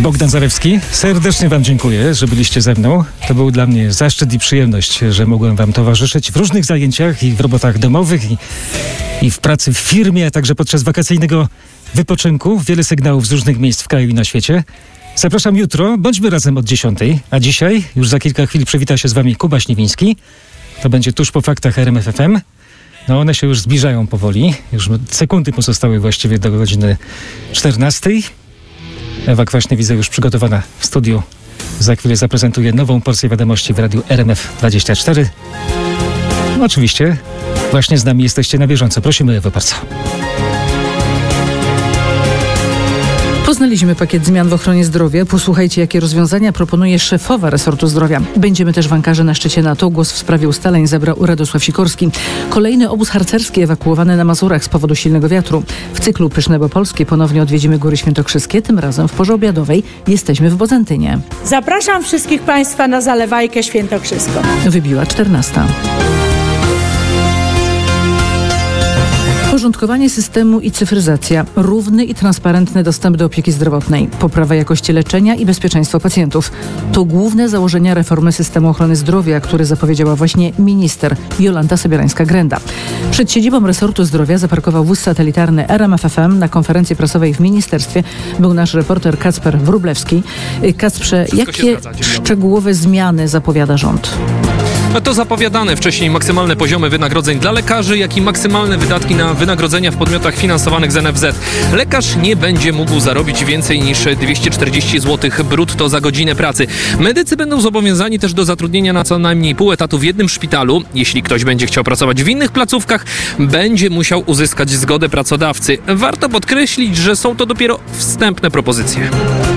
Bogdan Zarewski. Serdecznie Wam dziękuję, że byliście ze mną. To był dla mnie zaszczyt i przyjemność, że mogłem Wam towarzyszyć w różnych zajęciach i w robotach domowych i w pracy w firmie, a także podczas wakacyjnego wypoczynku. Wiele sygnałów z różnych miejsc w kraju i na świecie. Zapraszam jutro, bądźmy razem od 10. A dzisiaj, już za kilka chwil przywita się z Wami Kuba Śniewiński. To będzie tuż po faktach RMF FM. No one się już zbliżają powoli. Już sekundy pozostały właściwie do godziny 14. Ewa Kwaśny widzę już przygotowana w studiu. Za chwilę zaprezentuję nową porcję wiadomości w radiu RMF24. No oczywiście właśnie z nami jesteście na bieżąco. Prosimy Ewę bardzo. Poznaliśmy pakiet zmian w ochronie zdrowia. Posłuchajcie, jakie rozwiązania proponuje szefowa resortu zdrowia. Będziemy też w Ankarze na szczycie NATO. Głos w sprawie ustaleń zabrał Radosław Sikorski. Kolejny obóz harcerski ewakuowany na Mazurach z powodu silnego wiatru. W cyklu Pyszne bo Polskie ponownie odwiedzimy Góry Świętokrzyskie. Tym razem w porze obiadowej jesteśmy w Bodzętynie. Zapraszam wszystkich Państwa na Zalewajkę Świętokrzyską. Wybiła 14. Porządkowanie systemu i cyfryzacja, równy i transparentny dostęp do opieki zdrowotnej, poprawa jakości leczenia i bezpieczeństwo pacjentów. To główne założenia reformy systemu ochrony zdrowia, które zapowiedziała właśnie minister Jolanta Sobierańska-Grenda. Przed siedzibą resortu zdrowia zaparkował wóz satelitarny RMF FM. Na konferencji prasowej w ministerstwie był nasz reporter Kacper Wróblewski. Kacprze, jakie szczegółowe zmiany zapowiada rząd? To zapowiadane wcześniej maksymalne poziomy wynagrodzeń dla lekarzy, jak i maksymalne wydatki na wynagrodzenia w podmiotach finansowanych z NFZ. Lekarz nie będzie mógł zarobić więcej niż 240 zł brutto za godzinę pracy. Medycy będą zobowiązani też do zatrudnienia na co najmniej pół etatu w jednym szpitalu. Jeśli ktoś będzie chciał pracować w innych placówkach, będzie musiał uzyskać zgodę pracodawcy. Warto podkreślić, że są to dopiero wstępne propozycje.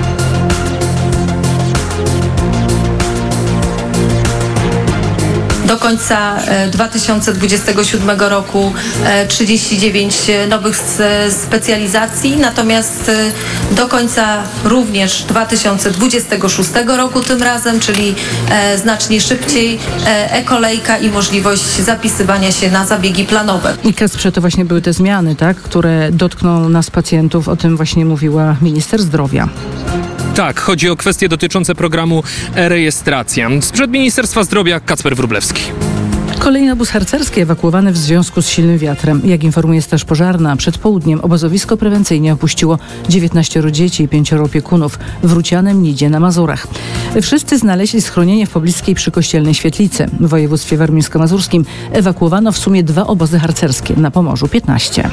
Do końca 2027 roku 39 nowych specjalizacji, natomiast do końca również 2026 roku tym razem, czyli znacznie szybciej, e-kolejka i możliwość zapisywania się na zabiegi planowe. I Kacprze, to właśnie były te zmiany, tak, które dotkną nas pacjentów. O tym właśnie mówiła minister zdrowia. Tak, chodzi o kwestie dotyczące programu e-rejestracja. Sprzed Ministerstwa Zdrowia Kacper Wróblewski. Kolejny obóz harcerski ewakuowany w związku z silnym wiatrem. Jak informuje Straż Pożarna, przed południem obozowisko prewencyjnie opuściło 19 dzieci i 5 opiekunów w Rucianem Nidzie na Mazurach. Wszyscy znaleźli schronienie w pobliskiej przykościelnej świetlicy. W województwie warmińsko-mazurskim ewakuowano w sumie 2 obozy harcerskie, na Pomorzu 15.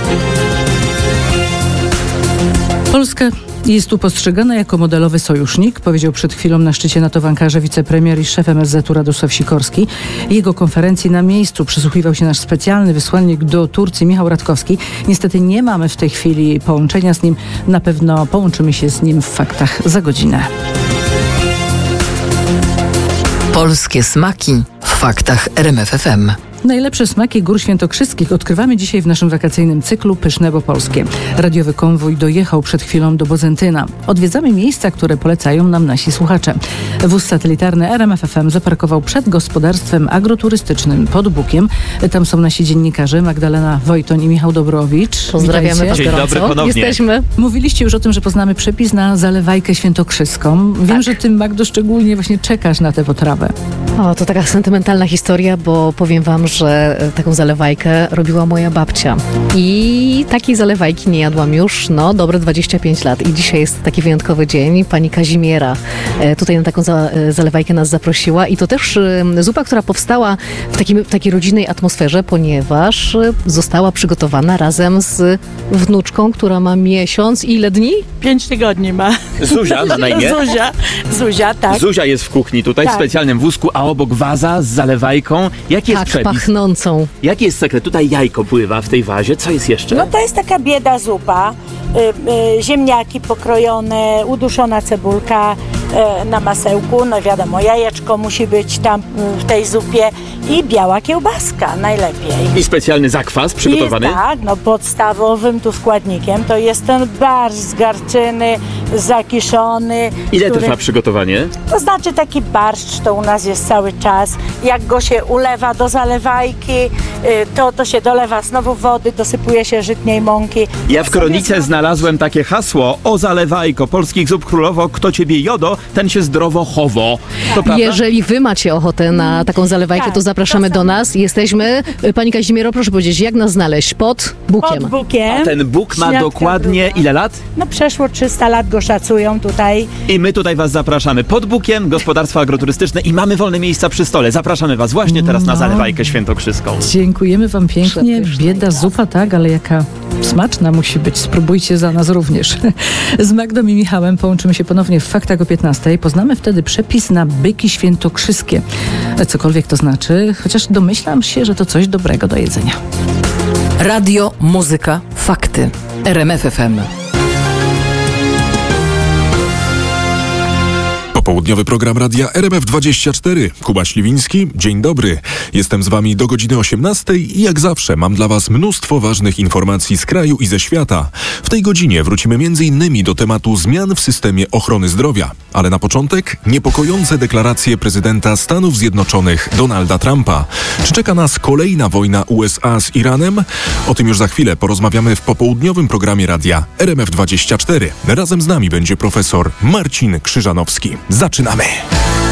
Polska jest tu postrzegana jako modelowy sojusznik, powiedział przed chwilą na szczycie NATO w Ankarze wicepremier i szef MSZ-u Radosław Sikorski. Jego konferencji na miejscu przysłuchiwał się nasz specjalny wysłannik do Turcji Michał Radkowski. Niestety nie mamy w tej chwili połączenia z nim. Na pewno połączymy się z nim w faktach za godzinę. Polskie smaki w faktach RMF FM. Najlepsze smaki Gór Świętokrzyskich odkrywamy dzisiaj w naszym wakacyjnym cyklu Pyszne bo Polskie. Radiowy konwój dojechał przed chwilą do Bodzętyna. Odwiedzamy miejsca, które polecają nam nasi słuchacze. Wóz satelitarny RMF FM zaparkował przed gospodarstwem agroturystycznym pod Bukiem. Tam są nasi dziennikarze Magdalena Wojtoń i Michał Dobrowicz. Pozdrawiamy Was Dzień dobry ponownie. Jesteśmy. Mówiliście już o tym, że poznamy przepis na Zalewajkę Świętokrzyską. Wiem, że Ty, Magdo, szczególnie właśnie czekasz na tę potrawę. O, to taka sentymentalna historia, bo powiem Wam, że taką zalewajkę robiła moja babcia. I takiej zalewajki nie jadłam już, dobre 25 lat. I dzisiaj jest taki wyjątkowy dzień. Pani Kazimiera tutaj na taką zalewajkę nas zaprosiła. I to też zupa, która powstała w takiej rodzinnej atmosferze, ponieważ została przygotowana razem z wnuczką, która ma miesiąc i ile dni? 5 tygodni ma. Zuzia ma na imię? Zuzia, tak. Zuzia jest w kuchni tutaj, Tak. w specjalnym wózku, a obok waza z zalewajką. Jaki jest Tak, przepis? pachnącą. Jaki jest sekret? Tutaj jajko pływa w tej wazie. Co jest jeszcze? No to jest taka bieda zupa. Ziemniaki pokrojone, uduszona cebulka, na masełku, no wiadomo, jajeczko musi być tam w tej zupie i biała kiełbaska najlepiej. I specjalny zakwas przygotowany? Tak, no podstawowym tu składnikiem to jest ten barszcz z garczyny, zakiszony. Ile trwa przygotowanie? To znaczy taki barszcz to u nas jest cały czas. Jak go się ulewa do zalewajki, to się dolewa znowu wody, dosypuje się żytniej mąki. Ja w kronice znalazłem takie hasło: o zalewajko, polskich zup królowo, kto ciebie jodo, ten się zdrowo chowo. To prawda? Jeżeli wy macie ochotę na taką zalewajkę, Tak, to zapraszamy do nas. Jesteśmy, pani Kazimiero, proszę powiedzieć, jak nas znaleźć? Pod Bukiem. Pod Bukiem. A ten Bóg ma Śniadka dokładnie druga. ile lat? No przeszło 300 lat go szacują tutaj. I my tutaj was zapraszamy. Pod Bukiem, gospodarstwo agroturystyczne i mamy wolne miejsca przy stole. Zapraszamy was właśnie teraz na zalewajkę świętokrzyską. Dziękujemy wam pięknie. Bieda zupa, tak, ale jaka smaczna musi być. Spróbujcie za nas również. Z Magdą i Michałem połączymy się ponownie w Faktach o 15. Poznamy wtedy przepis na byki świętokrzyskie. Cokolwiek to znaczy, chociaż domyślam się, że to coś dobrego do jedzenia. Radio, muzyka, fakty. RMF FM. Popołudniowy program Radia RMF24. Kuba Śliwiński, dzień dobry. Jestem z wami do godziny 18 i jak zawsze mam dla was mnóstwo ważnych informacji z kraju i ze świata. W tej godzinie wrócimy m.in. do tematu zmian w systemie ochrony zdrowia. Ale na początek niepokojące deklaracje prezydenta Stanów Zjednoczonych Donalda Trumpa. Czy czeka nas kolejna wojna USA z Iranem? O tym już za chwilę porozmawiamy w popołudniowym programie Radia RMF24. Razem z nami będzie profesor Marcin Krzyżanowski. Zaczynamy!